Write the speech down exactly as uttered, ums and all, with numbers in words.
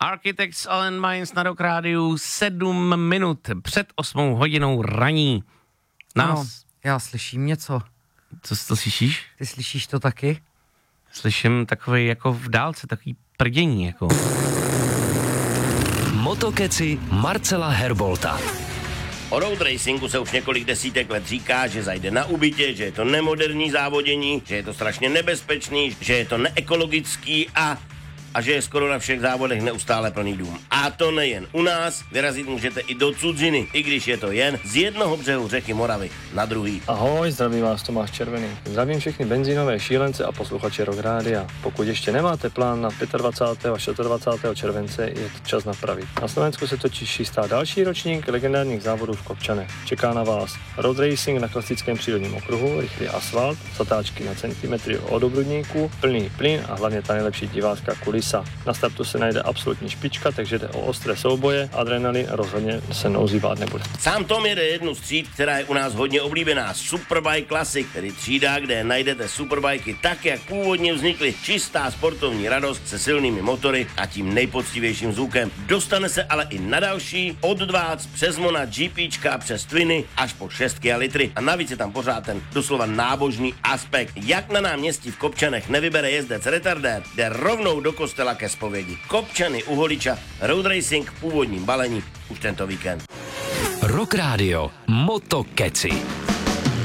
Architects and Minds na Rock Rádiu, sedm minut před osmou hodinou raní. Nás. Ano, já slyším něco. Co to slyšíš? Ty slyšíš to taky? Slyším takový jako v dálce, takový prdění jako. Motokeci Marcela Herbolta. O road racingu se už několik desítek let říká, že zajde na ubytě, že je to nemoderní závodění, že je to strašně nebezpečný, že je to neekologický a a že je skoro na všech závodech neustále plný dům. A to nejen u nás, vyrazit můžete i do cudziny, i když je to jen z jednoho břehu řeky Moravy na druhý. Ahoj, zdravím vás Tomáš Červený. Zdravím všechny benzínové šílence a posluchače Rock Rádia. Pokud ještě nemáte plán na dvacátého pátého až dvacátého čtvrtého července, je to čas napravit. Na Slovensku se totiž chystá další ročník legendárních závodů v Kopčanech. Čeká na vás road racing na klasickém přírodním okruhu, rychlý asfalt, zatáčky na centimetry od obrubníku, plný plyn a hlavně ta nejlepší divácká kulisa. Na startu se najde absolutní špička, takže jde o ostré souboje, adrenalin rozhodně se neozývat nebude. Sám Tom jede jednu z tříd, která je u nás hodně oblíbená, Superbike Classic, tedy třída, kde najdete superbajky tak, jak původně vznikly, čistá sportovní radost se silnými motory a tím nejpoctivějším zvukem. Dostane se ale i na další, od dvác přes Mona, GPčka, přes Twiny až po šestky a litry. A navíc je tam pořád ten doslova nábožný aspekt. Jak na náměstí v Kopčanech nevybere jezdec retardér, jde rovnou do kostela ke zpovědi. Kopčany u Holiča, road racing v původním balení už tento víkend. Rock Radio Motokeci.